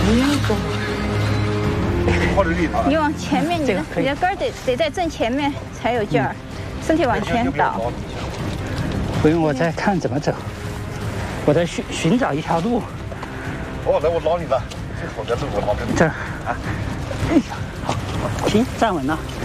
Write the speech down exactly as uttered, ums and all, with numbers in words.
你往前面，你的你的杆得得在正前面才有劲儿，身体往前倒。 不用，我在看怎么走，我在寻寻找一条路。 哦，来，我拉你了，这好在路我拉着你。 这儿啊，哎呀，好，行，站稳了。